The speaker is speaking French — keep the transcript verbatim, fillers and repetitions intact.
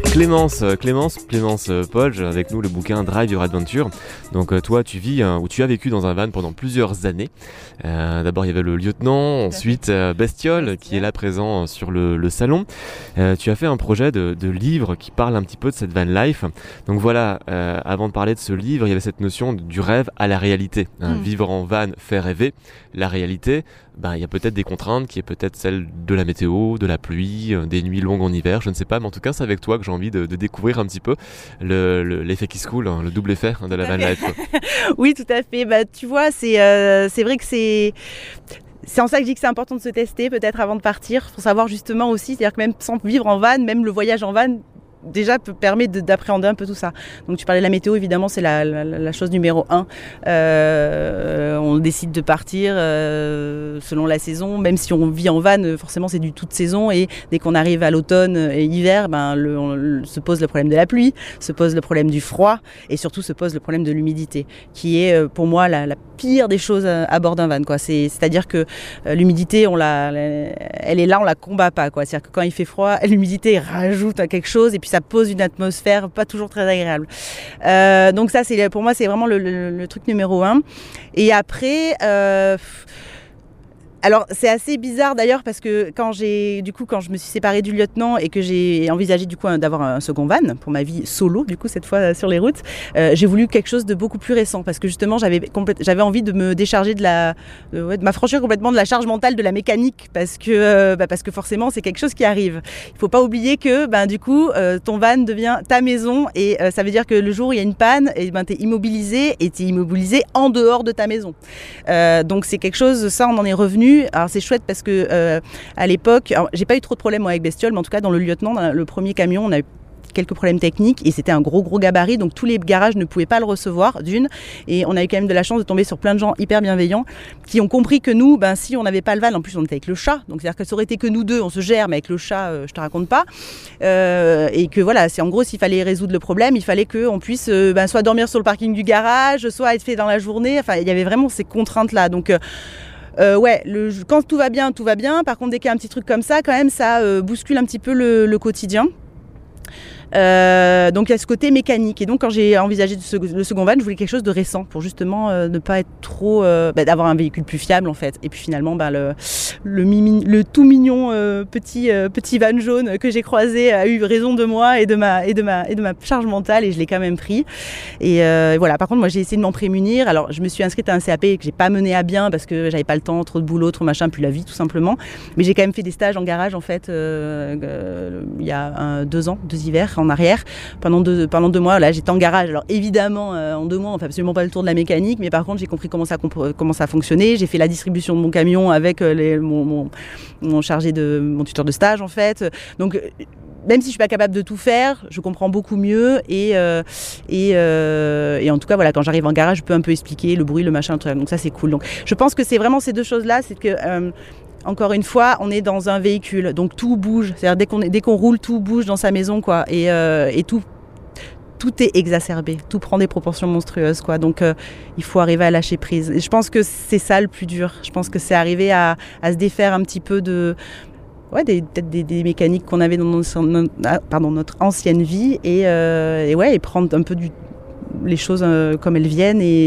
Clémence, Clémence, Clémence Polge, avec nous le bouquin Drive Your Adventure. Donc euh, toi tu vis euh, ou tu as vécu dans un van pendant plusieurs années. Euh, d'abord il y avait le lieutenant, ensuite euh, Bestiole qui est là présent sur le, le salon. Euh, tu as fait un projet de, de livre qui parle un petit peu de cette van life. Donc voilà, euh, avant de parler de ce livre, il y avait cette notion de, du rêve à la réalité. Hein, mmh. Vivre en van fait rêver. La réalité, ben, il y a peut-être des contraintes qui est peut-être celle de la météo, de la pluie, des nuits longues en hiver, je ne sais pas, mais en tout cas c'est avec toi que j'ai envie de, de découvrir un petit peu le, le, l'effet qui se coule, hein, le double effet hein, de la van life. Oui, tout à fait. Bah, tu vois, c'est, euh, c'est vrai que c'est... C'est en ça que je dis que c'est important de se tester peut-être avant de partir, pour savoir justement aussi, c'est-à-dire que même sans vivre en van, même le voyage en van, déjà peut, permet de, d'appréhender un peu tout ça. Donc tu parlais de la météo, évidemment c'est la, la, la chose numéro un. Euh, on décide de partir euh, selon la saison, même si on vit en van, forcément c'est du toute saison, et dès qu'on arrive à l'automne et hiver, ben, le, on, le, se pose le problème de la pluie, se pose le problème du froid, et surtout se pose le problème de l'humidité, qui est pour moi la, la pire des choses à, à bord d'un van, quoi. C'est, c'est-à-dire que euh, l'humidité, on la, la, elle est là, on la combat pas, quoi. C'est-à-dire que quand il fait froid, l'humidité rajoute à quelque chose, et puis ça pose une atmosphère pas toujours très agréable. Euh, donc ça, c'est, pour moi, c'est vraiment le, le, le truc numéro un. Et après... Euh, Alors c'est assez bizarre d'ailleurs parce que quand j'ai du coup quand je me suis séparée du lieutenant et que j'ai envisagé du coup d'avoir un second van pour ma vie solo du coup cette fois sur les routes, euh, j'ai voulu quelque chose de beaucoup plus récent parce que justement j'avais complè- j'avais envie de me décharger de la de, ouais, de m'affranchir complètement de la charge mentale de la mécanique parce que euh, bah, parce que forcément c'est quelque chose qui arrive. Il faut pas oublier que ben du coup euh, ton van devient ta maison et euh, ça veut dire que le jour où il y a une panne et ben t'es immobilisé et t'es immobilisé en dehors de ta maison. Euh, donc c'est quelque chose, ça on en est revenu. Alors c'est chouette parce que euh, à l'époque, alors, j'ai pas eu trop de problèmes moi, avec Bestiole, mais en tout cas dans le lieutenant, dans le premier camion, on a eu quelques problèmes techniques et c'était un gros gros gabarit, donc tous les garages ne pouvaient pas le recevoir d'une, et on a eu quand même de la chance de tomber sur plein de gens hyper bienveillants qui ont compris que nous, ben si on n'avait pas le van, en plus on était avec le chat, donc c'est-à-dire que ça aurait été que nous deux, on se gère, mais avec le chat, euh, je te raconte pas, euh, et que voilà, c'est en gros s'il fallait résoudre le problème, il fallait qu'on puisse euh, ben, soit dormir sur le parking du garage, soit être fait dans la journée, enfin il y avait vraiment ces contraintes là, donc euh, Euh, ouais, le, quand tout va bien, tout va bien. Par contre, dès qu'il y a un petit truc comme ça, quand même, ça euh, bouscule un petit peu le, le quotidien. Euh, donc il y a ce côté mécanique et donc quand j'ai envisagé le second van, je voulais quelque chose de récent pour justement euh, ne pas être trop euh, bah, d'avoir un véhicule plus fiable en fait. Et puis finalement bah, le, le, mimi, le tout mignon euh, petit, euh, petit van jaune que j'ai croisé a eu raison de moi et de ma, et de ma, et de ma charge mentale et je l'ai quand même pris. Et euh, voilà, par contre moi j'ai essayé de m'en prémunir. Alors je me suis inscrite à un C A P que j'ai pas mené à bien parce que j'avais pas le temps, trop de boulot, trop machin, puis la vie tout simplement. Mais j'ai quand même fait des stages en garage en fait euh, euh, il y a un, deux ans, deux hivers en arrière, pendant deux, pendant deux mois, là j'étais en garage. Alors évidemment, euh, en deux mois, on fait absolument pas le tour de la mécanique, mais par contre j'ai compris comment ça, comp- comment ça fonctionnait. J'ai fait la distribution de mon camion avec euh, les, mon, mon, mon chargé de, mon tuteur de stage en fait. Donc même si je suis pas capable de tout faire, je comprends beaucoup mieux et euh, et, euh, et en tout cas voilà, quand j'arrive en garage, je peux un peu expliquer le bruit, le machin, le truc. Donc ça c'est cool. Donc je pense que c'est vraiment ces deux choses-là, c'est que euh, encore une fois, on est dans un véhicule, donc tout bouge. C'est-à-dire dès qu'on est, dès qu'on roule, tout bouge dans sa maison, quoi. Et, euh, et tout, tout est exacerbé, tout prend des proportions monstrueuses, quoi. Donc euh, il faut arriver à lâcher prise. Et je pense que c'est ça le plus dur. Je pense que c'est arriver à, à se défaire un petit peu de, ouais, des, peut-être des, des mécaniques qu'on avait dans notre, notre, pardon, notre ancienne vie, et, euh, et ouais, et prendre un peu du, les choses euh, comme elles viennent et